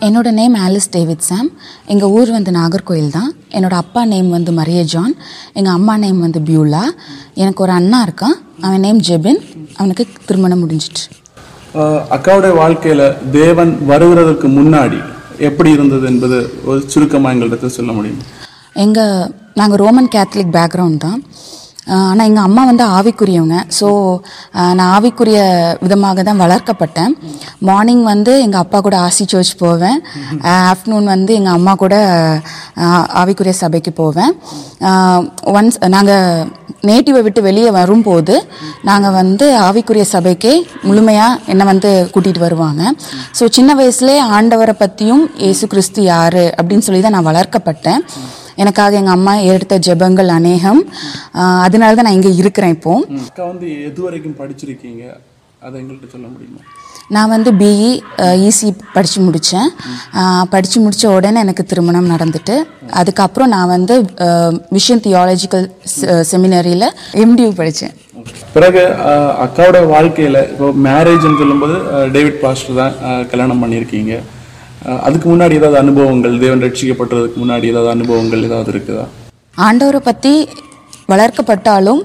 என்னோட name Alice David சாம். எங்கள் ஊர் வந்து நாகர்கோயில் தான். என்னோடய அப்பா நேம் வந்து மரிய ஜான். எங்கள் அம்மா நேம் வந்து பியூலா. எனக்கு ஒரு அண்ணா இருக்கான், அவன் நேம் ஜெபின். அவனுக்கு திருமணம் முடிஞ்சிட்டு. அக்காவுடைய வாழ்க்கையில் தேவன் வருகிறதுக்கு முன்னாடி எப்படி இருந்தது என்பது ஒரு சுருக்கமாக எங்கள்கிட்ட சொல்ல முடியும்? நாங்கள் ரோமன் கேத்தலிக் பேக்ரவுண்ட் தான். ஆனால் எங்கள் அம்மா வந்து ஆவிக்குரியவங்க. ஸோ நான் ஆவிக்குரிய விதமாக தான் வளர்க்கப்பட்டேன். மார்னிங் வந்து எங்கள் அப்பா கூட ஆசி சர்ச் போவேன். ஆஃப்டர்நூன் வந்து எங்கள் அம்மா கூட ஆவிக்குரிய சபைக்கு போவேன். ஒன்ஸ் நாங்கள் நேட்டிவை விட்டு வெளியே வரும்போது நாங்கள் வந்து ஆவிக்குரிய சபைக்கே முழுமையாக என்னை வந்து கூட்டிகிட்டு வருவாங்க. ஸோ சின்ன வயசுலேயே ஆண்டவரை பற்றியும் இயேசு கிறிஸ்து யார் அப்படின்னு சொல்லி தான் நான் வளர்க்கப்பட்டேன். எனக்காக எங்கள் அம்மா எடுத்த ஜெபங்கள் அநேகம். அதனால தான் நான் இங்கே இருக்கிறேன். இப்போது அக்கா வந்து எது வரைக்கும் படிச்சிருக்கீங்க, அதை எங்கள்கிட்ட சொல்ல முடியுமா? நான் வந்து பிஇ இசி படித்து முடித்தேன். படித்து முடித்த உடனே எனக்கு திருமணம் நடந்துட்டு, அதுக்கப்புறம் நான் வந்து விஷன் தியாலஜிக்கல் செமினரியில் எம்டியூ படித்தேன். பிறகு அக்காவோட வாழ்க்கையில் இப்போ மேரேஜ்னு சொல்லும்போது டேவிட் பாஸ்டர் தான் கல்யாணம் பண்ணியிருக்கீங்க. அதுக்கு முன்னாடி ஏதாவது அனுபவங்கள், தேவன் ரட்சிக்கப்பட்டதுக்கு முன்னாடி ஏதாவது அனுபவங்கள் ஏதாவது இருக்குதா? ஆண்டவரை பற்றி வளர்க்கப்பட்டாலும்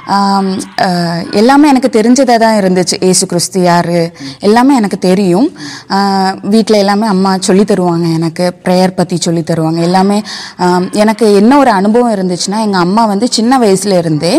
எல்லாமே எனக்கு தெரிஞ்சதாக தான் இருந்துச்சு. ஏசு கிறிஸ்து யார் எல்லாமே எனக்கு தெரியும். வீட்டில் எல்லாமே அம்மா சொல்லி தருவாங்க, எனக்கு ப்ரேயர் பற்றி சொல்லி தருவாங்க எல்லாமே. எனக்கு என்ன ஒரு அனுபவம் இருந்துச்சுன்னா, எங்கள் அம்மா வந்து சின்ன வயசுல இருந்தே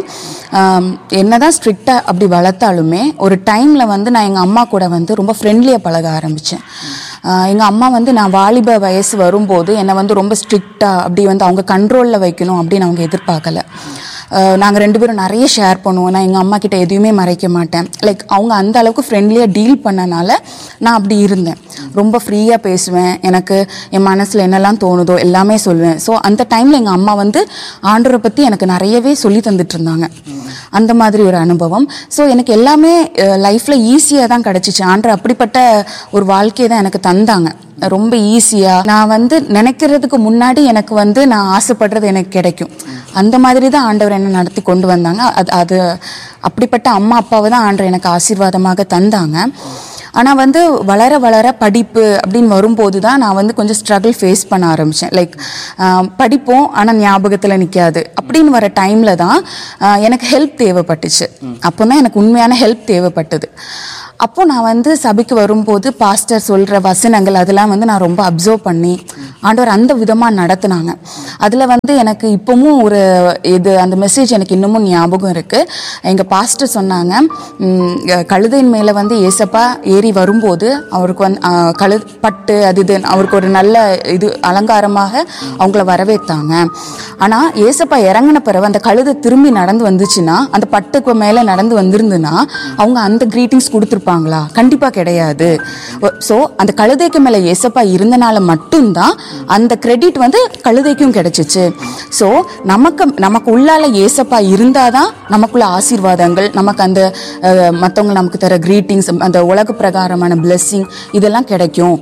என்ன தான் ஸ்ட்ரிக்டாக அப்படி வளர்த்தாலுமே ஒரு டைமில் வந்து நான் எங்கள் அம்மா கூட வந்து ரொம்ப ஃப்ரெண்ட்லியாக பழக ஆரம்பித்தேன். எங்கள் அம்மா வந்து நான் வாலிப வயசு வரும்போது என்னை வந்து ரொம்ப ஸ்ட்ரிக்டாக அப்படி வந்து அவங்க கண்ட்ரோலில் வைக்கணும் அப்படின்னு அவங்க எதிர்பார்க்கல. நாங்கள் 2 பேரும் நிறைய ஷேர் பண்ணுவோம். நான் எங்கள் அம்மா கிட்ட எதுவுமே மறைக்க மாட்டேன். லைக் அவங்க அந்த அளவுக்கு ஃப்ரெண்ட்லியாக டீல் பண்ணனால நான் அப்படி இருந்தேன். ரொம்ப ஃப்ரீயாக பேசுவேன். எனக்கு என் மனசில் என்னெல்லாம் தோணுதோ எல்லாமே சொல்லுவேன். ஸோ அந்த டைமில் எங்கள் அம்மா வந்து ஆண்டவரை பற்றி எனக்கு நிறையவே சொல்லி தந்துட்டு இருந்தாங்க. அந்த மாதிரி ஒரு அனுபவம். ஸோ எனக்கு எல்லாமே லைஃப்பில் ஈஸியாக தான் கிடச்சிச்சு. ஆண்டவர் அப்படிப்பட்ட ஒரு வாழ்க்கையை தான் எனக்கு தந்தாங்க, ரொம்ப ஈஸியாக. நான் வந்து நினைக்கிறதுக்கு முன்னாடி எனக்கு வந்து நான் ஆசைப்படுறது எனக்கு கிடைக்கும். அந்த மாதிரி தான் ஆண்டவர் என்னை நடத்தி கொண்டு வந்தாங்க. அது அப்படிப்பட்ட அம்மா அப்பாவை தான் ஆண்டவர் எனக்கு ஆசீர்வாதமாக தந்தாங்க. ஆனால் வந்து வளர வளர படிப்பு அப்படின்னு வரும்போது தான் நான் வந்து கொஞ்சம் ஸ்ட்ரகிள் ஃபேஸ் பண்ண ஆரம்பித்தேன். லைக் படிப்போம் ஆனால் ஞாபகத்தில் நிற்காது அப்படின்னு வர டைமில் தான் எனக்கு ஹெல்ப் தேவைப்பட்டுச்சு. அப்போ தான் எனக்கு உண்மையான ஹெல்ப் தேவைப்பட்டது. அப்போது நான் வந்து சபைக்கு வரும்போது பாஸ்டர் சொல்கிற வசனங்கள் அதெல்லாம் வந்து நான் ரொம்ப அப்சர்வ் பண்ணி ஆண்டவர் அந்த விதமாக நடத்துனாங்க. அதில் வந்து எனக்கு இப்போவும் அந்த மெசேஜ் எனக்கு இன்னமும் ஞாபகம் இருக்குது. எங்கள் பாஸ்டர் சொன்னாங்க, கழுதையின் மேலே வந்து ஏசப்பா ஏறி வரும்போது அவருக்கு வந்து பட்டு அது அவருக்கு ஒரு நல்ல அலங்காரமாக அவங்கள வரவேற்றாங்க. ஆனால் ஏசப்பா இறங்கின பிறகு அந்த கழுதை திரும்பி நடந்து வந்துச்சுன்னா, அந்த பட்டுக்கு மேலே நடந்து வந்திருந்துன்னா அவங்க அந்த கிரீட்டிங்ஸ் கொடுத்துருப்பாங்களா? கண்டிப்பாக கிடையாது. ஸோ அந்த கழுதைக்கு மேலே ஏசப்பா இருந்தனால மட்டும்தான் அந்த கிரெடிட் வந்து கழுதைக்கும் கிடைச்சிச்சு. ஸோ நமக்கு உள்ளால ஏசப்பா இருந்தாதான் நமக்குள்ள ஆசீர்வாதங்கள், நமக்கு அந்த மற்றவங்க நமக்கு தர கிரீட்டிங்ஸ், அந்த உலக பிரகாரமான பிளெஸ்ஸிங் இதெல்லாம் கிடைக்கும்.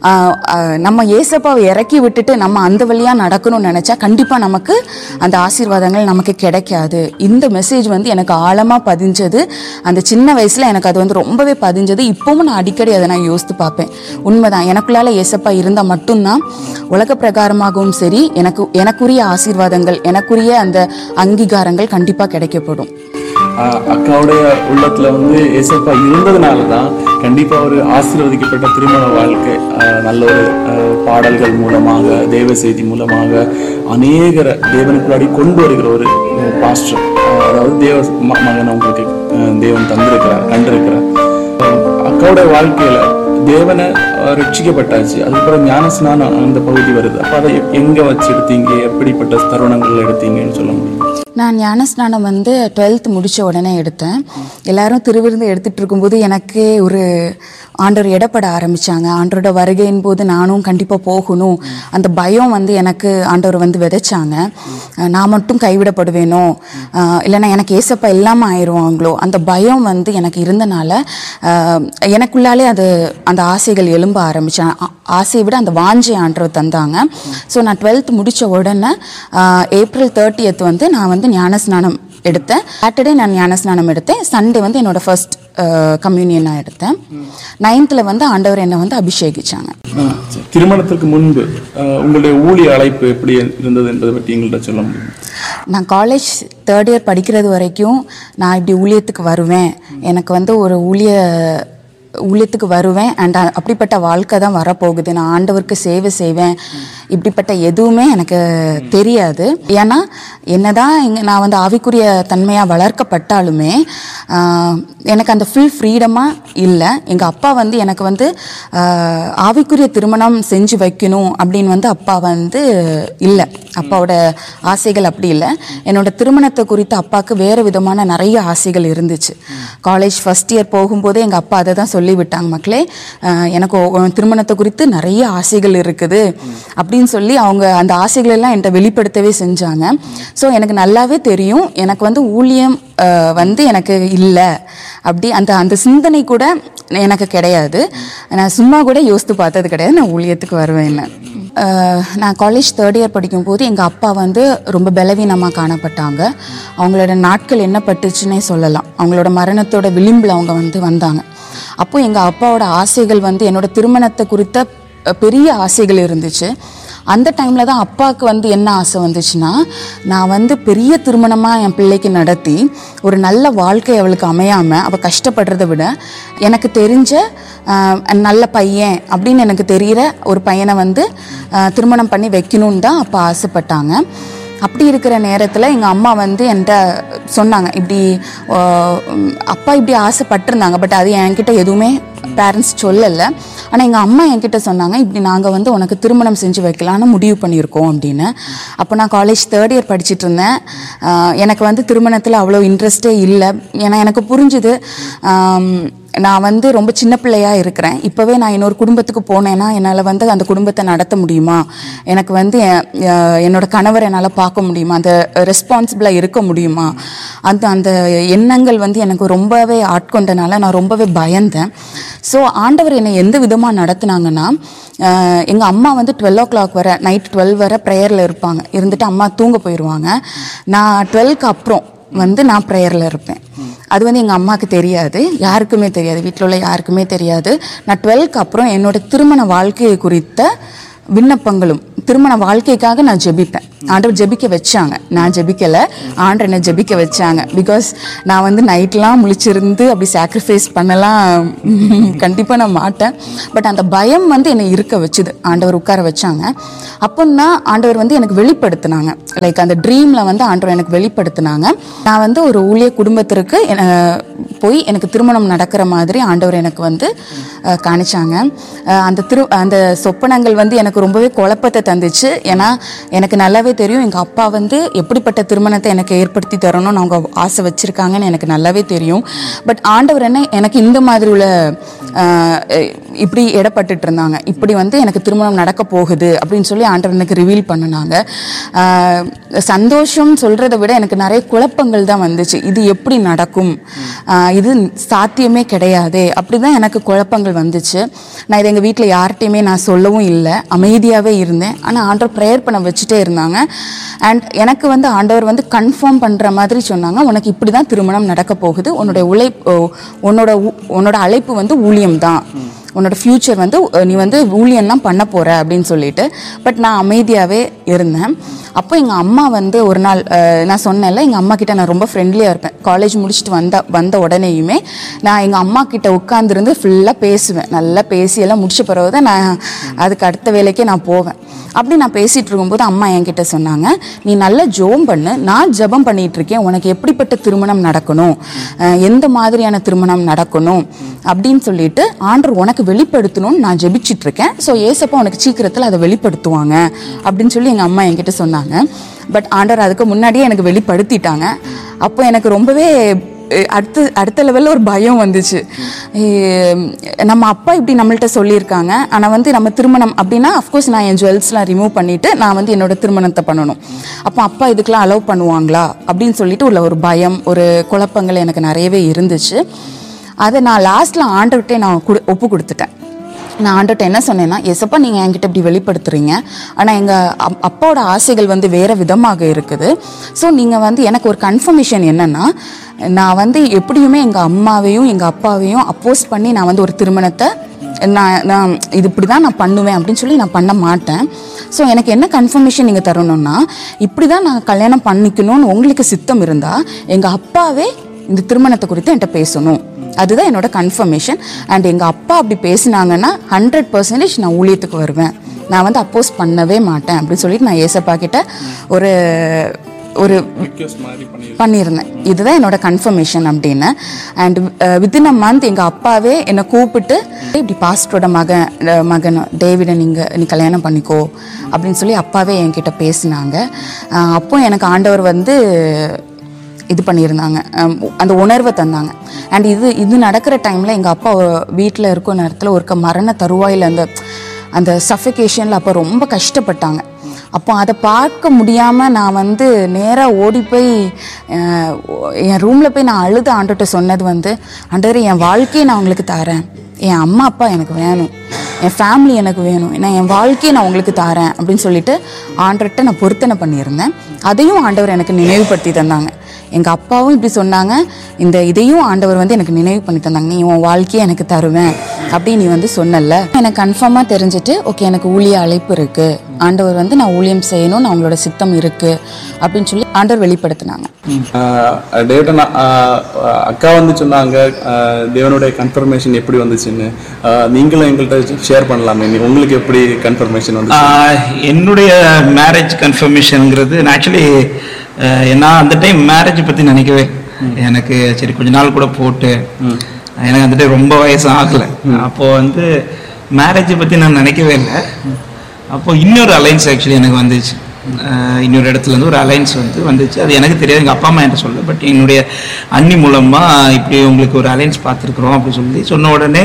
நம்ம ஏசப்பாவை இறக்கி விட்டுட்டு நம்ம அந்த வழியாக நடக்கணும்னு நினச்சா கண்டிப்பாக நமக்கு அந்த ஆசீர்வாதங்கள் நமக்கு கிடைக்காது. இந்த மெசேஜ் வந்து எனக்கு ஆழமாக பதிஞ்சது. அந்த சின்ன வயசில் எனக்கு அது வந்து ரொம்பவே பதிஞ்சது. இப்போவும் நான் அடிக்கடி அதை நான் யோசித்து பார்ப்பேன். உண்மைதான், எனக்குள்ளால ஏசப்பா இருந்தால் மட்டும்தான் உலக பிரகாரமாகவும் சரி எனக்குரிய ஆசீர்வாதங்கள், எனக்குரிய அந்த அங்கீகாரங்கள் கண்டிப்பாக கிடைக்கப்படும். அக்காவுடைய உள்ளத்துல வந்து ஏசப்பா இருந்ததுனால தான் கண்டிப்பா ஒரு ஆசீர்வதிக்கப்பட்ட திருமண வாழ்க்கை, நல்ல ஒரு பாடல்கள் மூலமாக, தேவ செய்தி மூலமாக அநேகரை தேவனுக்குள்ளாடி கொண்டு வருகிற ஒரு பாஸ்டர், அதாவது தேவ மகன் உங்களுக்கு தேவன் கண்டிருக்கிறார். அக்காவுடைய வாழ்க்கையில தேவனை ரட்சிக்கப்பட்டாச்சு, அதுக்கப்புறம் ஞானஸ்நானம் அந்த பகுதி வருது. அப்போ அதை எங்க வச்சு எடுத்தீங்க, எப்படிப்பட்ட தருணங்கள் எடுத்தீங்கன்னு சொல்ல முடியும்? நான் ஞானஸ்நானம் வந்து 12th முடித்த உடனே எடுத்தேன். எல்லாரும் திருவிருந்து எடுத்துகிட்டு இருக்கும்போது எனக்கு ஒரு ஆண்டவர் இடப்பட ஆரம்பித்தாங்க. ஆண்டவரோட வருகையின் போது நானும் கண்டிப்பாக போகணும், அந்த பயம் வந்து எனக்கு ஆண்டவர் வந்து விதைச்சாங்க. நான் மட்டும் கைவிடப்படுவேனோ, இல்லைன்னா எனக்கு ஏசப்பா இல்லாமல் ஆயிடுவாங்களோ, அந்த பயம் வந்து எனக்கு இருந்தனால எனக்குள்ளாலே அந்த ஆசைகள் எழும்ப ஆரம்பித்தேன். ஆசையை விட அந்த வாஞ்சை ஆண்டவர் தந்தாங்க. ஸோ நான் 12th முடித்த உடனே April 30th வந்து நான் வந்து ஞானஸ்நானம் எடுத்தேன். சாட்டர்டே நான் ஞானஸ்நானம் எடுத்தேன். சண்டே வந்து என்னோட ஃபர்ஸ்ட் கம்யூனியன் நான் எடுத்தேன். 9th வந்து ஆண்டவர் என்னை வந்து அபிஷேகிச்சாங்க. திருமணத்துக்கு முன்பு உங்களுடைய ஊழிய அழைப்பு எப்படி இருந்தது என்பதை பற்றி எங்கள்கிட்ட சொல்ல முடியும்? நான் காலேஜ் 3rd இயர் படிக்கிறது வரைக்கும் நான் இப்படி ஊழியத்துக்கு வருவேன், எனக்கு வந்து ஒரு ஊழியத்துக்கு வருவேன் அண்ட் அப்படிப்பட்ட வாழ்க்கை தான் வரப்போகுது, நான் ஆண்டவருக்கு சேவை செய்வேன், இப்படிப்பட்ட எதுவுமே எனக்கு தெரியாது. ஏன்னா என்னதான் நான் வந்து ஆவிக்குரிய தன்மையாக வளர்க்கப்பட்டாலுமே எனக்கு அந்த ஃபுல் ஃப்ரீடமாக இல்லை. எங்கள் அப்பா வந்து எனக்கு வந்து ஆவிக்குரிய திருமணம் செஞ்சு வைக்கணும் அப்படின்னு வந்து அப்பா வந்து இல்லை, அப்பாவோட ஆசைகள் அப்படி இல்லை. என்னோட திருமணத்தை குறித்து அப்பாவுக்கு வேறு விதமான நிறைய ஆசைகள் இருந்துச்சு. காலேஜ் ஃபர்ஸ்ட் இயர் போகும்போதே எங்கள் அப்பா அதை தான் சொல்லிவிட்டாங்க, மக்களே எனக்கு திருமணத்தை குறித்து நிறைய ஆசைகள் இருக்குது அப்படின்னு சொல்லி அவங்க அந்த ஆசைகள் எல்லாம் என்கிட்ட வெளிப்படுத்தவே செஞ்சாங்க. ஸோ எனக்கு நல்லாவே தெரியும் எனக்கு வந்து ஊழியம் வந்து எனக்கு இல்லை, அப்படி அந்த சிந்தனை கூட எனக்கு கிடையாது. நான் சும்மா கூட யோசித்து பார்த்தது கிடையாது நான் ஊழியத்துக்கு வருவேன்னு. நான் காலேஜ் 3rd இயர் படிக்கும்போது எங்கள் அப்பா வந்து ரொம்ப பலவீனமாக காணப்பட்டாங்க. அவங்களோட நாட்கள் என்ன பட்டுச்சுன்னே சொல்லலாம். அவங்களோட மரணத்தோட விளிம்பில் அவங்க வந்து வந்தாங்க. அப்போ எங்கள் அப்பாவோட ஆசைகள் வந்து என்னோட திருமணத்தை குறித்த பெரிய ஆசைகள் இருந்துச்சு. அந்த டைமில் தான் அப்பாவுக்கு வந்து என்ன ஆசை வந்துச்சுன்னா, நான் வந்து பெரிய திருமணமாக என் பிள்ளைக்கு நடத்தி ஒரு நல்ல வாழ்க்கை அவளுக்கு அமையாமல் அவள் கஷ்டப்படுறதை விட எனக்கு தெரிஞ்ச நல்ல பையன் அப்படின்னு எனக்கு தெரிகிற ஒரு பையனை வந்து திருமணம் பண்ணி வைக்கணுன்னு தான் அப்பா ஆசைப்பட்டாங்க. அப்படி இருக்கிற நேரத்தில் எங்கள் அம்மா வந்து என்கிட்ட சொன்னாங்க, இப்படி அப்பா இப்படி ஆசைப்பட்டிருந்தாங்க, பட் அது என்கிட்ட எதுவுமே பேரண்ட்ஸ் சொல்லலை. ஆனால் எங்கள் அம்மா என்கிட்ட சொன்னாங்க, இப்படி நாங்கள் வந்து உனக்கு திருமணம் செஞ்சு வைக்கலான்னு முடிவு பண்ணியிருக்கோம் அப்படின்னு. அப்போ நான் காலேஜ் 3rd இயர் படிச்சுட்டு இருந்தேன். எனக்கு வந்து திருமணத்தில் அவ்வளோ இன்ட்ரெஸ்டே இல்லை. ஏன்னா எனக்கு புரிஞ்சுது நான் வந்து ரொம்ப சின்ன பிள்ளையாக இருக்கிறேன். இப்போவே நான் இன்னொரு குடும்பத்துக்கு போனேன்னா என்னால் வந்து அந்த குடும்பத்தை நடத்த முடியுமா, எனக்கு வந்து என்னோட கணவர் என்னால் பார்க்க முடியுமா, அந்த ரெஸ்பான்சிபிளாக இருக்க முடியுமா, அந்த எண்ணங்கள் வந்து எனக்கு ரொம்பவே ஆட்கொண்டனால நான் ரொம்பவே பயந்தேன். ஸோ ஆண்டவர் என்னை எந்த விதமாக நடத்துனாங்கன்னா, எங்கள் அம்மா வந்து 12 o'clock வரை, நைட் 12 வரை ப்ரேயரில் இருப்பாங்க. இருந்துட்டு அம்மா தூங்க போயிடுவாங்க. நான் 12க்கு அப்புறம் வந்து நான் ப்ரேயரில் இருப்பேன். அது வந்து எங்கள் அம்மாவுக்கு தெரியாது, யாருக்குமே தெரியாது, வீட்டில் உள்ள யாருக்குமே தெரியாது. நான் 12க்கு அப்புறம் என்னோட திருமண வாழ்க்கையை குறித்த விண்ணப்பங்களும் திருமண வாழ்க்கைக்காக நான் ஜெபிப்பேன். ஆண்டவர் ஜெபிக்க வச்சாங்க, நான் ஜெபிக்கலை, ஆண்டவர் என்னை ஜெபிக்க வச்சாங்க. பிகாஸ் நான் வந்து நைட்லாம் முழிச்சிருந்து அப்படி சாக்ரிஃபைஸ் பண்ணலாம் கண்டிப்பாக நான் மாட்டேன். பட் அந்த பயம் வந்து என்னை இருக்க வச்சுது. ஆண்டவர் உட்கார வச்சாங்க. அப்போ தான் ஆண்டவர் வந்து எனக்கு வெளிப்படுத்தினாங்க. லைக் அந்த ட்ரீமில் வந்து ஆண்டவர் எனக்கு வெளிப்படுத்தினாங்க. நான் வந்து ஒரு ஊழிய குடும்பத்திற்கு போய் எனக்கு திருமணம் நடக்கிற மாதிரி ஆண்டவர் எனக்கு வந்து காணிச்சாங்க. அந்த சொப்பனங்கள் வந்து எனக்கு ரொம்பவே குழப்பத்தை தந்துச்சு. ஏன்னா எனக்கு நல்லாவே தெரியும் எங்கள் அப்பா வந்து எப்படிப்பட்ட திருமணத்தை எனக்கு ஏற்படுத்தி தரணும்னு அவங்க ஆசை வச்சுருக்காங்கன்னு எனக்கு நல்லாவே தெரியும். பட் ஆண்டவர் என்ன எனக்கு இந்த மாதிரி உள்ள இப்படி இடப்பட்டுட்டு இருந்தாங்க, இப்படி வந்து எனக்கு திருமணம் நடக்க போகுது அப்படின்னு சொல்லி ஆண்டவர் எனக்கு ரிவீல் பண்ணினாங்க. சந்தோஷம் சொல்கிறத விட எனக்கு நிறைய குழப்பங்கள் தான் வந்துச்சு. இது எப்படி நடக்கும், இது சாத்தியமே கிடையாது, அப்படி தான் எனக்கு குழப்பங்கள் வந்துச்சு. நான் இதை எங்கள் வீட்டில் யார்கிட்டையுமே நான் சொல்லவும் இல்லை, அமைதியாகவே இருந்தேன். ஆனால் ஆண்டவர் ப்ரேயர் பண்ண வச்சுட்டே இருந்தாங்க. அண்ட் எனக்கு வந்து ஆண்டவர் வந்து கன்ஃபார்ம் பண்ணுற மாதிரி சொன்னாங்க, உனக்கு இப்படி தான் திருமணம் நடக்க போகுது, உன்னோட அழைப்பு வந்து ஊழியம் தான், உன்னோட ஃப்யூச்சர் வந்து நீ வந்து ஊழியம் தான் பண்ண போகிற அப்படின்னு சொல்லிட்டு. பட் நான் அமைதியாகவே இருந்தேன். அப்போ எங்கள் அம்மா வந்து ஒரு நாள் நான் சொன்னேன்ல, எங்கள் அம்மா கிட்ட நான் ரொம்ப ஃப்ரெண்ட்லியாக இருப்பேன். காலேஜ் முடிச்சுட்டு வந்த உடனேயுமே நான் எங்கள் அம்மா கிட்ட உட்காந்துருந்து ஃபுல்லாக பேசுவேன். நல்லா பேசியெல்லாம் முடிச்ச பிறகு தான் நான் அதுக்கு அடுத்த வேலைக்கே நான் போவேன். அப்படி நான் பேசிகிட்டு இருக்கும்போது அம்மா என்கிட்ட சொன்னாங்க, நீ நல்லா ஜெபம் பண்ணு, நான் ஜெபம் பண்ணிகிட்டு இருக்கேன், உனக்கு எப்படிப்பட்ட திருமணம் நடக்கணும், எந்த மாதிரியான திருமணம் நடக்கணும் அப்படின்னு சொல்லிட்டு ஆண்டவர் உனக்கு வெளிப்படுத்தணும்னு நான் ஜெபிச்சுட்டு இருக்கேன். ஸோ ஏசப்பா உனக்கு சீக்கிரத்தில் அதை வெளிப்படுத்துவாங்க அப்படின்னு சொல்லி எங்கள் அம்மா என்கிட்ட சொன்னாங்க. பட் ஆண்டவர் அதுக்கு முன்னாடியே எனக்கு வெளிப்படுத்திட்டாங்க. அப்போ எனக்கு ரொம்பவே அடுத்த லெவலில் ஒரு பயம் வந்துச்சு. நம்ம அப்பா இப்படி நம்மள்ட்ட சொல்லியிருக்காங்க, ஆனால் வந்து நம்ம திருமணம் அப்படின்னா அஃப்கோர்ஸ் நான் என் ஜுவல்ஸ்லாம் ரிமூவ் பண்ணிவிட்டு நான் வந்து என்னோட திருமணத்தை பண்ணணும். அப்போ அப்பா இதுக்கெலாம் அலோவ் பண்ணுவாங்களா அப்படின்னு சொல்லிட்டு உள்ள ஒரு பயம், ஒரு குழப்பங்கள் எனக்கு நிறையவே இருந்துச்சு. அதை நான் லாஸ்ட்டில் ஆண்டவர்கிட்டே நான் ஒப்பு கொடுத்துட்டேன். நான் ஆண்டவர்கிட்ட என்ன சொன்னேன்னா, ஏசப்பா நீங்கள் என்கிட்ட இப்படி வெளிப்படுத்துறீங்க, ஆனால் எங்கள் அப்பாவோட ஆசைகள் வந்து வேறு விதமாக இருக்குது. ஸோ நீங்கள் வந்து எனக்கு ஒரு கன்ஃபர்மேஷன் என்னென்னா, நான் வந்து எப்படியுமே எங்கள் அம்மாவையும் எங்கள் அப்பாவையும் அப்போஸ் பண்ணி நான் வந்து ஒரு திருமணத்தை நான் இது இப்படி தான் நான் பண்ணுவேன் அப்படின்னு சொல்லி நான் பண்ண மாட்டேன். ஸோ எனக்கு என்ன கன்ஃபர்மேஷன் நீங்கள் தரணும்னா, இப்படி தான் நான் கல்யாணம் பண்ணிக்கணும்னு உங்களுக்கு சித்தம் இருந்தால் எங்கள் அப்பாவே இந்த திருமணத்தை குறித்து என்கிட்ட பேசணும். அதுதான் என்னோட கன்ஃபர்மேஷன். அண்ட் எங்கள் அப்பா அப்படி பேசினாங்கன்னா 100% நான் ஊழியத்துக்கு வருவேன், நான் வந்து அப்போஸ் பண்ணவே மாட்டேன் அப்படின்னு சொல்லிட்டு நான் ஏசப்பா கிட்ட ஒரு ஒரு பண்ணியிருந்தேன். இதுதான் என்னோட கன்ஃபர்மேஷன் அப்படின்னு. அண்ட் வித்தின் அ மந்த் எங்கள் அப்பாவே என்னை கூப்பிட்டு இப்படி பாஸ்டரோட மகன் டேவிடை நீ கல்யாணம் பண்ணிக்கோ அப்படின்னு சொல்லி அப்பாவே என்கிட்ட பேசினாங்க. அப்போ எனக்கு ஆண்டவர் வந்து இது பண்ணியிருந்தாங்க, அந்த உணர்வை தந்தாங்க. அண்ட் இது நடக்கிற டைமில் எங்கள் அப்பா வீட்டில் இருக்கிற நேரத்தில் ஒரு மரண தருவாயில் அந்த சஃபிகேஷனில் அப்போ ரொம்ப கஷ்டப்பட்டாங்க. அப்போ அதை பார்க்க முடியாமல் நான் வந்து நேராக ஓடி போய் என் ரூமில் போய் நான் அழுது ஆண்டவர்கிட்ட சொன்னது வந்து, ஆண்டவரே என் வாழ்க்கையை நான் உங்களுக்கு தரேன், என் அம்மா அப்பா எனக்கு வேணும், என் ஃபேமிலி எனக்கு வேணும், நான் என் வாழ்க்கையை நான் உங்களுக்கு தரேன் அப்படின்னு சொல்லிட்டு ஆண்டவர்கிட்ட நான் பொருத்தனை பண்ணியிருந்தேன். அதையும் ஆண்டவர் எனக்கு நினைவுபடுத்தி தந்தாங்க. எங்கள் அப்பாவும் இப்படி சொன்னாங்க, இதையும் ஆண்டவர் வந்து எனக்கு நினைவு பண்ணி தந்தாங்க, நீ உன் வாழ்க்கையை எனக்கு தருவேன் அப்படின்னு நீ வந்து சொன்னல. எனக்கு கன்ஃபார்மாக தெரிஞ்சுட்டு, ஓகே எனக்கு ஊழிய அழைப்பு இருக்குது, ஆண்டவர் வந்து நான் ஊழியம் செய்யணும்னு அவங்களோட சித்தம் இருக்குது அப்படின்னு சொல்லி ஆண்டவர் வெளிப்படுத்தினாங்க. அக்கா வந்து சொன்னாங்க தேவனுடைய கன்ஃபர்மேஷன் எப்படி வந்துச்சுன்னு, நீங்களும் எங்கள்கிட்ட ஷேர் பண்ணலாமே, உங்களுக்கு எப்படி கன்ஃபர்மேஷன் வந்து? என்னுடைய மேரேஜ் கன்ஃபர்மேஷனுங்கிறது ஆக்சுவலி நான் அந்த டைம் மேரேஜ் பற்றி நினைக்கவே, எனக்கு சரி கொஞ்ச நாள் கூட போட்டு, எனக்கு அந்த டைம் ரொம்ப வயசு ஆகலை, அப்போது வந்து மேரேஜை பற்றி நான் நினைக்கவே இல்லை. அப்போது இன்னொரு அலைன்ஸ் ஆக்சுவலி எனக்கு வந்துச்சு, இன்னொரு இடத்துலேருந்து ஒரு அலைன்ஸ் வந்துச்சு. அது எனக்கு தெரியாது, எங்கள் அப்பா அம்மா என்கிட்ட சொல்ல, பட் என்னுடைய அண்ணி மூலமாக இப்படி உங்களுக்கு ஒரு அலைன்ஸ் பார்த்துருக்குறோம் அப்படின்னு சொன்ன உடனே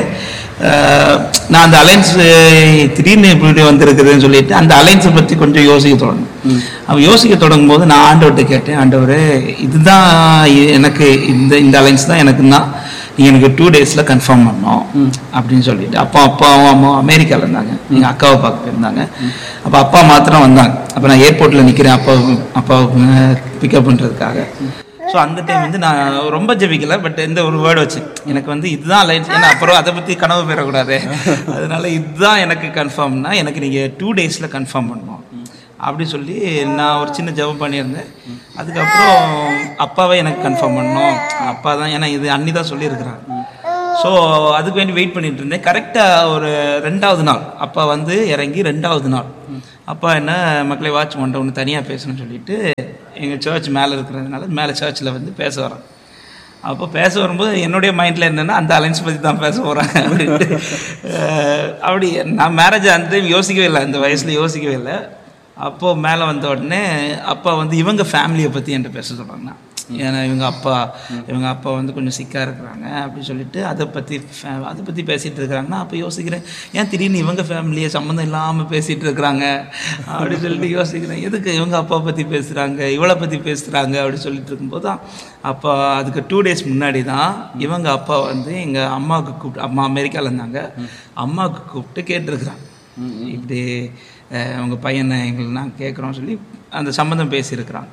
நான் அந்த அலைன்ஸ் திடீர்னு இப்படி வந்திருக்குதுன்னு சொல்லிட்டு அந்த அலைன்ஸை பற்றி கொஞ்சம் யோசிக்க தொடங்கும். அவன் யோசிக்க தொடங்கும் போது நான் ஆண்டவர்கிட்ட கேட்டேன், ஆண்டவரே இதுதான் எனக்கு இந்த அலைன்ஸ் தான் எனக்குன்னா எனக்கு 2 days கன்ஃபார்ம் பண்ணோம் அப்படின்னு சொல்லிட்டு. அப்பாவும் அம்மா அமெரிக்காவில் இருந்தாங்க, எங்கள் அக்காவை பார்க்க போயிருந்தாங்க. அப்போ அப்பா மாத்திரம் வந்தாங்க. அப்போ நான் ஏர்போர்ட்டில் நிற்கிறேன் அப்பாவுக்கு பிக்கப் பண்ணுறதுக்காக. ஸோ அந்த டைம் வந்து நான் ரொம்ப ஜெபிக்கலை, பட் இந்த ஒரு வேர்டு வச்சு எனக்கு வந்து இதுதான் லைன்ஸ், ஏன்னா அப்புறம் அதை பற்றி கனவு பெறக்கூடாது, அதனால இதுதான் எனக்கு கன்ஃபார்ம்னா எனக்கு நீங்கள் 2 days கன்ஃபார்ம் பண்ணணும் அப்படி சொல்லி நான் ஒரு சின்ன ஜெபம் பண்ணியிருந்தேன். அதுக்கப்புறம் அப்பாவே எனக்கு கன்ஃபார்ம் பண்ணணும், அப்பா தான், ஏன்னா இது அண்ணி தான் சொல்லியிருக்கிறாங்க. ஸோ அதுக்கு வேண்டி வெயிட் பண்ணிட்டு இருந்தேன். கரெக்டாக ஒரு 2வது நாள் அப்பா வந்து இறங்கி 2வது நாள் அப்பா என்ன மக்களை வாட்ச் பண்ணுற ஒன்று தனியாக பேசணும்னு சொல்லிட்டு எங்கள் சர்ச் மேலே இருக்கிறதுனால மேலே சர்ச்சில் வந்து பேச வரோம். அப்போ பேச வரும்போது என்னுடைய மைண்டில் என்னென்னா அந்த அலைன்ஸ் பற்றி தான் பேச போகிறாங்க அப்படின்ட்டு. அப்படி நான் மேரேஜ் அந்த டைம் யோசிக்கவே இல்லை, அந்த வயசில் யோசிக்கவே இல்லை. அப்போது மேலே வந்த உடனே அப்பா வந்து இவங்க ஃபேமிலியை பற்றி என்கிட்ட பேச சொல்கிறாங்க. ஏன்னா இவங்க அப்பா வந்து கொஞ்சம் சிக்காக இருக்கிறாங்க அப்படின்னு சொல்லிட்டு அதை பற்றி பேசிகிட்டு இருக்கிறாங்கன்னா அப்போ யோசிக்கிறேன், ஏன் திடீர்னு இவங்க ஃபேமிலியை சம்மந்தம் இல்லாமல் பேசிகிட்டு இருக்கிறாங்க அப்படின்னு சொல்லிட்டு யோசிக்கிறேன், எதுக்கு இவங்க அப்பா பற்றி பேசுகிறாங்க இவளை பற்றி பேசுகிறாங்க அப்படின்னு சொல்லிட்டு இருக்கும்போது தான் அப்போ அதுக்கு 2 days முன்னாடி தான் இவங்க அப்பா வந்து எங்கள் அம்மாவுக்கு கூப்பிட்டு, அம்மா அமெரிக்காவில் இருந்தாங்க, அம்மாவுக்கு கூப்பிட்டு கேட்டிருக்கிறாங்க, இப்படி உங்கள் பையனை எங்களுக்கு நாங்கள் கேட்குறோம் சொல்லி அந்த சம்மந்தம் பேசியிருக்கிறாங்க.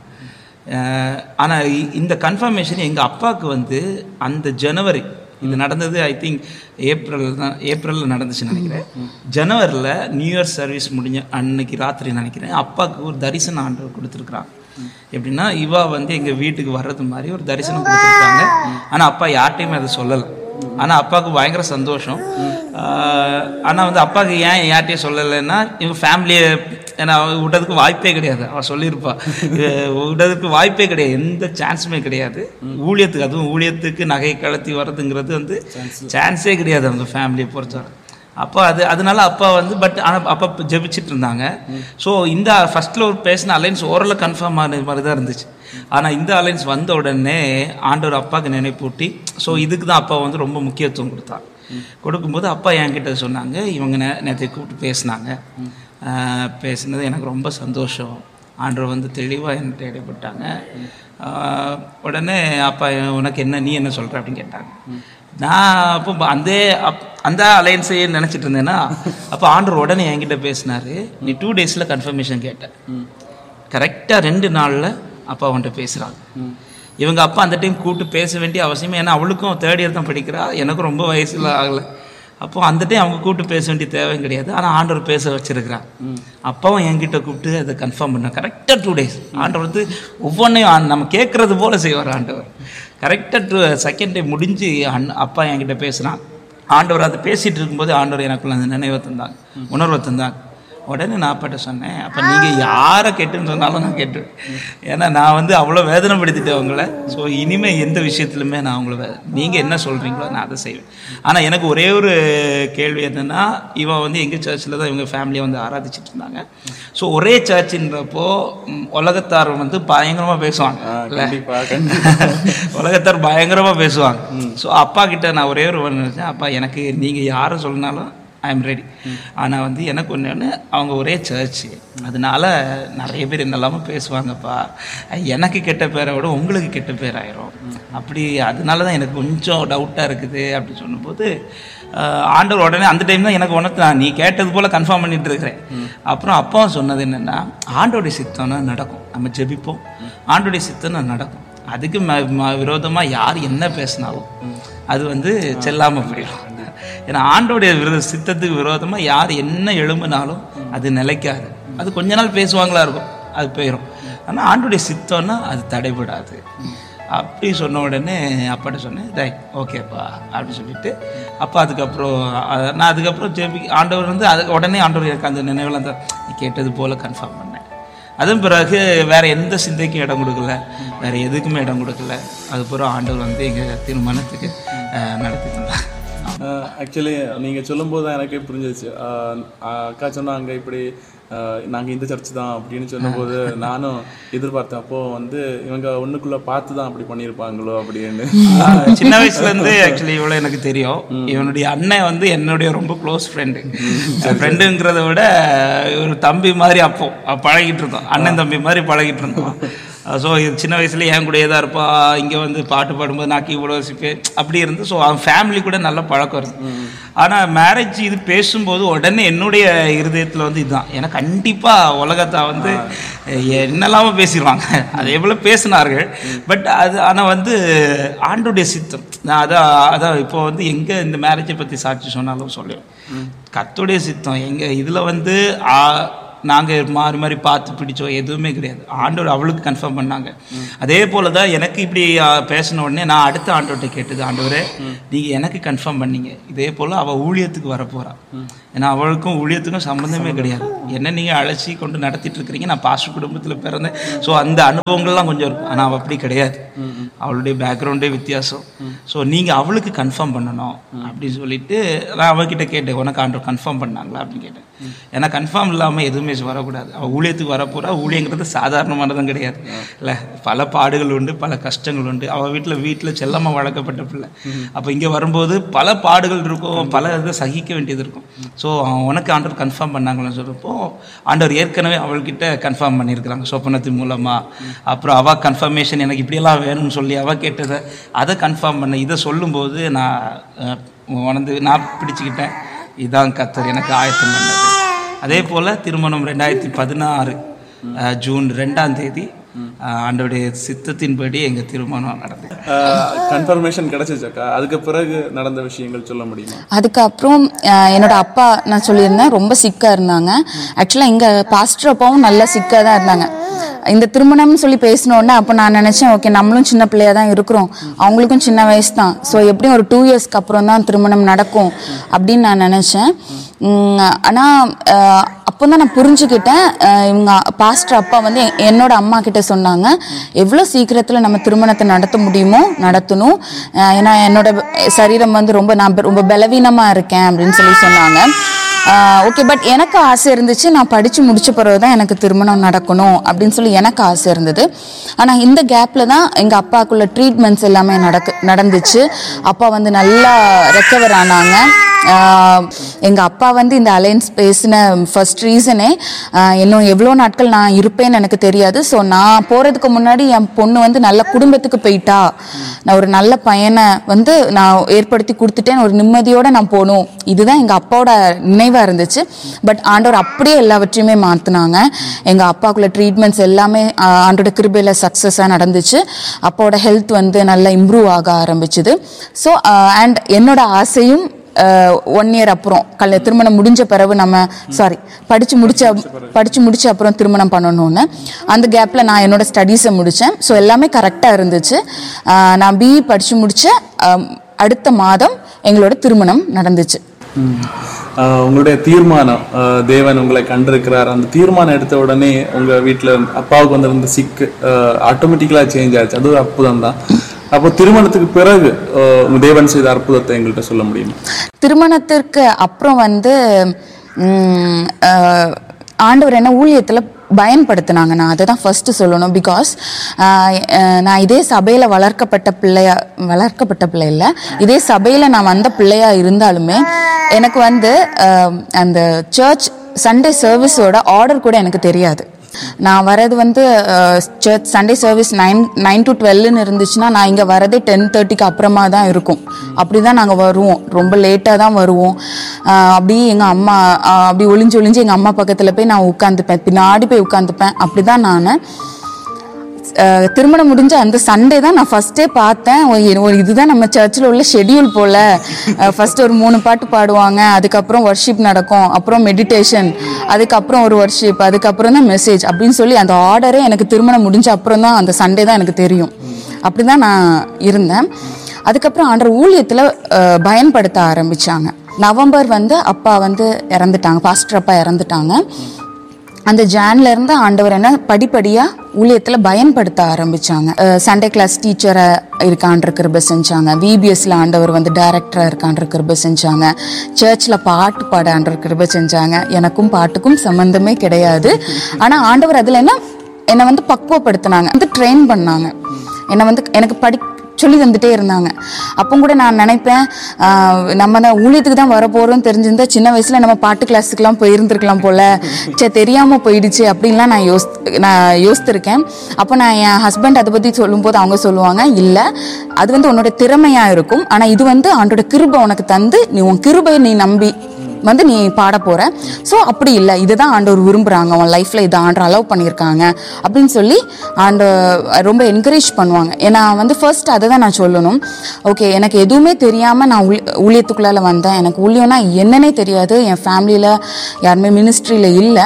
ஆனால் இந்த கன்ஃபர்மேஷன் எங்கள் அப்பாவுக்கு வந்து அந்த ஜனவரி இது நடந்தது, ஐ திங்க் ஏப்ரலில் நடந்துச்சுன்னு நினைக்கிறேன். ஜனவரியில் நியூ இயர் சர்வீஸ் முடிஞ்ச அன்னைக்கு ராத்திரி நினைக்கிறேன் அப்பாவுக்கு ஒரு தரிசனம் ஆண்டவர் கொடுத்துருக்குறாங்க. எப்படின்னா இவா வந்து எங்கள் வீட்டுக்கு வர்றது மாதிரி ஒரு தரிசனம் கொடுத்துருக்காங்க. ஆனால் அப்பா யார்கிட்டையுமே அதை சொல்லலை. ஆனால் அப்பாவுக்கு பயங்கர சந்தோஷம். ஆனால் வந்து அப்பாவுக்கு ஏன் யார்கிட்டையும் சொல்லலைன்னா இவங்க ஃபேமிலியை ஏன்னா விட்டதுக்கு வாய்ப்பே கிடையாது, அவள் சொல்லியிருப்பா விட்டதுக்கு வாய்ப்பே கிடையாது, எந்த சான்ஸுமே கிடையாது. ஊழியத்துக்கு அதுவும் ஊழியத்துக்கு நகை கலத்தி வர்றதுங்கிறது வந்து சான்ஸே கிடையாது அவங்க ஃபேமிலியை பொறுத்தவரை. அப்போ அதனால அப்பா வந்து ஆனால் அப்பா ஜெபிச்சுட்டு இருந்தாங்க. ஸோ இந்த ஃபஸ்ட்டில் ஒரு பேசின அலைன்ஸ் ஓரளவு கன்ஃபார்ம் ஆன மாதிரி தான் இருந்துச்சு. ஆனால் இந்த அலைன்ஸ் வந்த உடனே ஆண்டவர் அப்பாவுக்கு நினைப்பூட்டி, ஸோ இதுக்கு தான் அப்பா வந்து ரொம்ப முக்கியத்துவம் கொடுக்கும்போது அப்பா என்கிட்ட சொன்னாங்க, இவங்க நேற்று கூப்பிட்டு பேசினது எனக்கு ரொம்ப சந்தோஷம், ஆண்டவர் வந்து தெளிவாக என்கிட்ட இடைப்பட்டாங்க. உடனே அப்பா உனக்கு என்ன, நீ என்ன சொல்கிற அப்படின்னு கேட்டாங்க. நான் அப்போ அந்த அலையன்ஸையே நினச்சிட்டு இருந்தேன்னா அப்போ ஆண்டவர் உடனே என்கிட்ட பேசினாரு, நீ 2 days கன்ஃபர்மேஷன் கேட்ட. கரெக்டாக 2 நாளில் அப்பா அவன்கிட்ட பேசுகிறாங்க. இவங்க அப்பா அந்த டைம் கூப்பிட்டு பேச வேண்டிய அவசியமே, ஏன்னா அவளுக்கும் 3rd year தான் படிக்கிறா, எனக்கும் ரொம்ப வயசுல ஆகலை. அப்போ அந்த டைம் அவங்க கூப்பிட்டு பேச வேண்டிய தேவையும் கிடையாது. ஆனால் ஆண்டவர் பேச வச்சிருக்கிறான். அப்பாவும் என்கிட்ட கூப்பிட்டு அதை கன்ஃபார்ம் பண்ண. கரெக்டாக 2 days ஆண்டவர் வந்து ஒவ்வொன்றையும் நம்ம கேட்குறது போல செய்வார் ஆண்டவர். கரெக்டாக 2nd day முடிஞ்சு அப்பா என்கிட்ட பேசுகிறான். ஆண்டவர் அதை பேசிகிட்டு இருக்கும்போது ஆண்டவர் எனக்குள்ள அந்த நினைவை தந்தாங்க, உணர்வை தந்தாங்க. உடனே நான் அப்பாட்ட சொன்னேன், அப்போ நீங்கள் யாரை கேட்டுன்னு சொன்னாலும் நான் கேட்டுவேன். ஏன்னா நான் வந்து அவ்வளோ வேதனைப்படுத்திட்டேன் அவங்கள. ஸோ இனிமேல் எந்த விஷயத்துலையுமே நான் அவங்கள நீங்கள் என்ன சொல்கிறீங்களோ நான் அதை செய்வேன். ஆனால் எனக்கு ஒரே ஒரு கேள்வி என்னென்னா, இவன் வந்து எங்கள் சர்ச்சில் தான் இவங்க ஃபேமிலியை வந்து ஆராதிச்சிட்டு இருந்தாங்க. ஸோ ஒரே சர்ச்சுன்றப்போ உலகத்தார் வந்து பயங்கரமாக பேசுவாங்க, உலகத்தார் பயங்கரமாக பேசுவாங்க. ஸோ அப்பா கிட்ட நான் ஒரே ஒரு நினச்சேன், அப்பா எனக்கு நீங்கள் யாரை சொல்லினாலும் ஐ எம் ரெடி. ஆனால் வந்து எனக்கு ஒன்று, அவங்க ஒரே சர்ச்சு, அதனால நிறைய பேர் என்னெல்லாமல் பேசுவாங்கப்பா, எனக்கு கெட்ட பேரை விட உங்களுக்கு கெட்ட பேர் ஆயிரும். அப்படி அதனால தான் எனக்கு கொஞ்சம் டவுட்டாக இருக்குது அப்படின்னு சொன்னபோது ஆண்டவர் உடனே அந்த டைம் தான் எனக்கு உணர்த்தான், நீ கேட்டது போல் கன்ஃபார்ம் பண்ணிட்டு இருக்கிறேன். அப்புறம் அப்பாவும் சொன்னது என்னென்னா, ஆண்டோடைய சித்தம்னா நடக்கும், நம்ம ஜெபிப்போம், ஆண்டோடைய சித்தம்னா நடக்கும். அதுக்கு விரோதமாக யார் என்ன பேசினாலும் அது வந்து செல்லாமல் போயிடும். ஏன்னா ஆண்டோடைய சித்தத்துக்கு விரோதமாக யார் என்ன எழும்பினாலும் அது நிலைக்காது. அது கொஞ்ச நாள் பேசுவாங்களா இருக்கும், அது போயிடும். ஆனால் ஆண்டோடைய சித்தம்னா அது தடைபடாது. அப்படி சொன்ன உடனே அப்பாட்ட சொன்னேன், ரைட் ஓகேப்பா அப்படின்னு சொல்லிட்டு அப்பா அதுக்கப்புறம் நான் அதுக்கப்புறம் ஆண்டவர் வந்து அது உடனே ஆண்டவர் எனக்கு அந்த நினைவில் அந்த கேட்டது போல் கன்ஃபார்ம் பண்ணேன். அதன் பிறகு வேறு எந்த சிந்தைக்கும் இடம் கொடுக்கல, வேறு எதுக்குமே இடம் கொடுக்கல. அதுக்கப்புறம் ஆண்டவர் வந்து எங்கள் திருமணத்துக்கு நடத்தி தந்தார். ஆக்சுவலி நீங்கள் சொல்லும்போது தான் எனக்கே புரிஞ்சிச்சு. அக்கா சொன்னாங்க இப்படி நாங்கள் இந்த சர்ச்சு தான் அப்படின்னு சொன்னபோது நானும் எதிர்பார்த்தேன், அப்போது வந்து இவங்க ஒன்றுக்குள்ளே பார்த்து தான் அப்படி பண்ணியிருப்பாங்களோ அப்படின்னு. சின்ன வயசுலேருந்து ஆக்சுவலி இவ்வளோ எனக்கு தெரியும். இவனுடைய அண்ணன் வந்து என்னுடைய ரொம்ப க்ளோஸ் ஃப்ரெண்டுங்கிறத விட ஒரு தம்பி மாதிரி அப்போ பழகிட்டு இருந்தோம், அண்ணன் தம்பி மாதிரி பழகிட்டு இருந்தோம். ஸோ இது சின்ன வயசுலேயே என் கூடயே தான் இருப்பான். இங்கே வந்து பாட்டு பாடும்போது நான் கீபோர்டு வசிப்பேன், அப்படி இருந்து. ஸோ அவன் ஃபேமிலி கூட நல்ல பழக்கம் இருக்குது. ஆனால் மேரேஜ் இது பேசும்போது உடனே என்னுடைய இருதயத்தில் வந்து இதுதான், ஏன்னா கண்டிப்பாக உலகத்தை வந்து என்னெல்லாம பேசிடுவாங்க, அது எவ்வளோ பேசினார்கள். பட் அது ஆனால் வந்து ஆண்டுடைய சித்தம். நான் அதான் இப்போ வந்து எங்கே இந்த மேரேஜை பற்றி சாட்சி சொன்னாலும் சொல்லுவேன், கர்த்தருடைய சித்தம். எங்கள் இதில் வந்து நாங்கள் மாறி மாறி பார்த்து பிடிச்சோம் எதுவுமே கிடையாது. ஆண்டவர் அவளுக்கு கன்ஃபார்ம் பண்ணாங்க. அதே போல் தான் எனக்கு இப்படி பேசின உடனே நான் அடுத்த ஆண்டவர்கிட்ட கேட்டது, ஆண்டவரே நீங்கள் எனக்கு கன்ஃபார்ம் பண்ணீங்க, இதே போல் அவள் ஊழியத்துக்கு வரப்போகிறாள். ஏன்னா அவளுக்கும் ஊழியத்துக்கும் சம்மந்தமே கிடையாது. என்ன நீங்கள் அழைச்சி கொண்டு நடத்திட்டு இருக்கிறீங்க, நான் பாஸ்டர் குடும்பத்தில் பிறந்தேன். ஸோ அந்த அனுபவங்கள்லாம் கொஞ்சம் இருக்கும். ஆனால் அவள் அப்படி கிடையாது, அவளுடைய பேக்ரவுண்டே வித்தியாசம். ஸோ நீங்கள் அவளுக்கு கன்ஃபார்ம் பண்ணணும் அப்படின்னு சொல்லிட்டு நான் அவகிட்ட கேட்டேன், உனக்கு ஆண்டவர் கன்ஃபார்ம் பண்ணாங்களா அப்படின்னு கேட்டேன். ஏன்னா கன்ஃபார்ம் இல்லாமல் எதுவுமே வரக்கூடாது. அவள் ஊழியத்துக்கு வரப்போகிறா. ஊழியங்கிறது சாதாரணமானதும் கிடையாது இல்லை, பல பாடுகள் உண்டு, பல கஷ்டங்கள் உண்டு. அவள் வீட்டில் செல்லமாக வளர்க்கப்பட்ட பிள்ளை. அப்போ இங்கே வரும்போது பல பாடுகள் இருக்கும், பல இதை சகிக்க வேண்டியது இருக்கும். ஸோ உனக்கு ஆண்டவர் கன்ஃபார்ம் பண்ணாங்கன்னு சொல்கிறப்போ ஆண்டவர் ஏற்கனவே அவள்கிட்ட கன்ஃபார்ம் பண்ணியிருக்கிறாங்க சொப்பனத்தின் மூலமாக. அப்புறம் அவள் கன்ஃபர்மேஷன் எனக்கு இப்படியெல்லாம் வேணும்னு சொல்லி அவள் கேட்டதை அதை கன்ஃபார்ம் பண்ண. இதை சொல்லும்போது நான் பிடிச்சிக்கிட்டேன், இதான் கர்த்தர் எனக்கு ஆயத்தம் பண்ணது. அதே போல் திருமணம் 2016 ஜூன் 2ஆம் தேதி ஆண்டவருடைய சித்தத்தின்படி எங்கள் திருமணம் நடந்தது. கன்ஃபர்மேஷன் கிடைச்சிச்சாக்கா, அதுக்கு பிறகு நடந்த விஷயங்கள் சொல்ல முடியுமா? அதுக்கப்புறம் என்னோட அப்பா நான் சொல்லியிருந்தேன் ரொம்ப சிக்காக இருந்தாங்க. ஆக்சுவலாக எங்கள் பாஸ்டர் அப்பாவும் நல்லா சிக்காக தான் இருந்தாங்க. இந்த திருமணம்னு சொல்லி பேசினோடனே அப்போ நான் நினச்சேன், ஓகே நம்மளும் சின்ன பிள்ளையாக தான் இருக்கிறோம், அவங்களுக்கும் சின்ன வயசு தான், ஸோ எப்படியும் ஒரு 2 இயர்ஸ்க்கு அப்புறம் தான் திருமணம் நடக்கும் அப்படின்னு நான் நினச்சேன். ஆனால் அப்போ தான் நான் புரிஞ்சுக்கிட்டேன், இவங்க பாஸ்டர் அப்பா வந்து என்னோட அம்மா கிட்ட சொன்னாங்க, எவ்வளோ சீக்கிரத்தில் நம்ம திருமணத்தை நடத்த முடியுமோ நடத்தணும், ஏன்னா என்னோட சரீரம் வந்து நான் ரொம்ப பலவீனமாக இருக்கேன் அப்படின்னு சொல்லி சொன்னாங்க. ஓகே, பட் எனக்கு ஆசை இருந்துச்சு, நான் படித்து முடிச்ச பிறகு தான் எனக்கு திருமணம் நடக்கணும் அப்படின்னு சொல்லி எனக்கு ஆசை இருந்தது. ஆனால் இந்த கேப்பில் தான் எங்கள் அப்பாவுக்குள்ள ட்ரீட்மெண்ட்ஸ் எல்லாமே நடந்துச்சு. அப்பா வந்து நல்லா ரெக்கவர் ஆனாங்க. எங்கள் அப்பா வந்து இந்த அலையன்ஸ் பேசின ஃபர்ஸ்ட் ரீசனே இன்னும் எவ்வளோ நாட்கள் நான் இருப்பேன்னு எனக்கு தெரியாது. ஸோ நான் போகிறதுக்கு முன்னாடி என் பொண்ணு வந்து நல்ல குடும்பத்துக்கு போயிட்டா, நான் ஒரு நல்ல பையனை வந்து நான் ஏற்படுத்தி கொடுத்துட்டேன், ஒரு நிம்மதியோடு நான் போகணும். இதுதான் எங்கள் அப்பாவோட நினைவாக இருந்துச்சு. பட் ஆண்டவர் அப்படியே எல்லாவற்றையுமே மாற்றினாங்க. எங்கள் அப்பாவுக்குள்ள ட்ரீட்மெண்ட்ஸ் எல்லாமே ஆண்டோட கிருபையில் சக்ஸஸாக நடந்துச்சு. அப்பாவோட ஹெல்த் வந்து நல்லா இம்ப்ரூவ் ஆக ஆரம்பிச்சுது. ஸோ அண்ட் என்னோட ஆசையும் 1 இயர் அப்புறம் திருமணம் முடிஞ்ச பிறகு நம்ம படிச்சு முடிச்ச அப்புறம் திருமணம் பண்ணணும்னு. அந்த கேப்ல நான் என்னோட ஸ்டடீஸை முடித்தேன். ஸோ எல்லாமே கரெக்டாக இருந்துச்சு. நான் பிஇ படிச்சு முடிச்ச அடுத்த மாதம் எங்களோட திருமணம் நடந்துச்சு. உங்களுடைய தீர்மானம், தேவன் உங்களை கண்டிருக்கிறார், அந்த தீர்மானம் எடுத்த உடனே உங்க வீட்டில் அப்பாவுக்கு வந்திருந்த சிக்கு ஆட்டோமேட்டிக்கலாக சேஞ்ச் ஆச்சு. அது ஒரு அற்புதம் தான். அப்போ திருமணத்துக்கு பிறகு தேவன் செய்த அற்புதத்தை எங்கள்கிட்ட சொல்ல முடியுமா? திருமணத்திற்கு அப்புறம் வந்து ஆண்டவர் என்ன ஊழியத்தில் பயன்படுத்தினாங்க. நான் அதை தான் ஃபர்ஸ்ட் சொல்லணும். பிகாஸ் நான் இதே சபையில் வளர்க்கப்பட்ட பிள்ளை இல்லை, இதே சபையில் நான் வந்த பிள்ளையா இருந்தாலுமே எனக்கு வந்து அந்த சர்ச் சண்டே சர்வீஸோட ஆர்டர் கூட எனக்கு தெரியாது. நான் வரது வந்து சர்ச் சண்டே சர்வீஸ் 9 to 12 இருந்துச்சுன்னா நான் இங்கே வரதே 10:30 அப்புறமா தான் இருக்கும். அப்படி தான் நாங்கள் வருவோம், ரொம்ப லேட்டாக தான் வருவோம். அப்படி எங்கள் அம்மா அப்படி ஒளிஞ்சு எங்கள் அம்மா பக்கத்தில் போய் நான் உட்காந்துப்பேன், பின்னாடி போய் உட்காந்துப்பேன். அப்படி தான் நான் திருமணம் முடிஞ்ச அந்த சண்டே தான் நான் ஃபர்ஸ்டே பார்த்தேன், இதுதான் நம்ம சர்ச்சில் உள்ள ஷெடியூல் போல். ஃபர்ஸ்ட் ஒரு 3 பாட்டு பாடுவாங்க, அதுக்கப்புறம் வர்ஷிப் நடக்கும், அப்புறம் மெடிடேஷன், அதுக்கப்புறம் ஒரு வர்ஷிப், அதுக்கப்புறம் தான் மெசேஜ் அப்படின்னு சொல்லி அந்த ஆர்டரே எனக்கு திருமணம் முடிஞ்ச அப்புறம் தான் அந்த சண்டே தான் எனக்கு தெரியும். அப்படி தான் நான் இருந்தேன். அதுக்கப்புறம் ஆண்டவர் ஊழியத்தில் பயன்படுத்த ஆரம்பித்தாங்க. நவம்பர் வந்து அப்பா வந்து இறந்துட்டாங்க, பாஸ்டர் அப்பா இறந்துட்டாங்க. அந்த ஜான்ல இருந்து ஆண்டவர் என்ன படிப்படியாக ஊழியத்தில் பயன்படுத்த ஆரம்பித்தாங்க. சண்டே கிளாஸ் டீச்சராக இருக்கான்ற கிருபை செஞ்சாங்க. விபிஎஸ்ல ஆண்டவர் வந்து டைரக்டராக இருக்கான்ற கிருபை செஞ்சாங்க. சர்ச்சில் பாட்டு பாடான்ற கிருபை செஞ்சாங்க. எனக்கும் பாட்டுக்கும் சம்மந்தமே கிடையாது. ஆனால் ஆண்டவர் அதில் என்னை வந்து பக்குவப்படுத்தினாங்க, வந்து ட்ரெயின் பண்ணாங்க. என்னை வந்து எனக்கு சொல்லி தந்துட்டே இருந்தாங்க. அப்போ கூட நான் நினைப்பேன், நம்ம தான் ஊழியத்துக்கு தான் வரப்போகிறோம்னு தெரிஞ்சிருந்தா சின்ன வயசில் நம்ம பாட்டு கிளாஸுக்கெலாம் போயிருந்துருக்கலாம் போல், தெரியாமல் போயிடுச்சு அப்படின்லாம் நான் யோசித்திருக்கேன். அப்போ நான் என் ஹஸ்பண்ட் அதை பற்றி சொல்லும்போது அவங்க சொல்லுவாங்க, இல்லை அது வந்து உன்னோட திறமையாக இருக்கும், ஆனால் இது வந்து ஆண்டோட கிருபை உனக்கு தந்து நீ உன் கிருபையை நீ நம்பி வந்து நீ பாட போற. ஸோ அப்படி இல்லை, இதுதான் ஆண்டவர் விரும்புகிறாங்க, உன் லைஃப்பில் இதை ஆண்டவர் அலோவ் பண்ணியிருக்காங்க அப்படின்னு சொல்லி ரொம்ப என்கரேஜ் பண்ணுவாங்க. ஏன்னா வந்து ஃபர்ஸ்ட் அதை தான் நான் சொல்லணும். ஓகே, எனக்கு எதுவுமே தெரியாமல் நான் ஊழியத்துக்குள்ளால வந்தேன். எனக்கு ஊழியம்னா என்னன்னே தெரியாது. என் ஃபேமிலியில் யாருமே மினிஸ்ட்ரியில் இல்லை.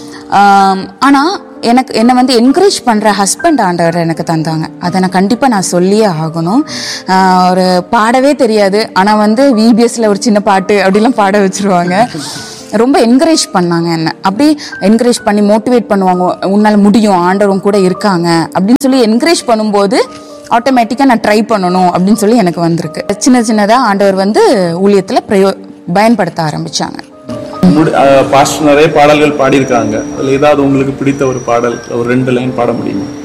ஆனால் என்னை வந்து என்கரேஜ் பண்ணுற ஹஸ்பண்ட் ஆண்டவர் எனக்கு தந்தாங்க. அதை நான் கண்டிப்பாக நான் சொல்லியே ஆகணும். ஒரு பாடவே தெரியாது, ஆனால் வந்து விபிஎஸ்ல ஒரு சின்ன பாட்டு அப்படிலாம் பாட வச்சுருவாங்க. ரொம்ப என்கரேஜ் பண்ணாங்க என்னை. அப்படி என்கரேஜ் பண்ணி மோட்டிவேட் பண்ணுவாங்க, உன்னால் முடியும், ஆண்டவரும் கூட இருக்காங்க அப்படின்னு சொல்லி என்கரேஜ் பண்ணும்போது ஆட்டோமேட்டிக்காக நான் ட்ரை பண்ணணும் அப்படின்னு சொல்லி எனக்கு வந்திருக்கு. சின்னதாக ஆண்டவர் வந்து ஊழியத்தில் பயன்படுத்த ஆரம்பித்தாங்க. பாஸ்டர் நிறைய பாடல்கள் பாடியிருக்காங்க. அதில் ஏதாவது உங்களுக்கு பிடித்த ஒரு பாடல் ஒரு 2 லைன் பாட முடியுமா?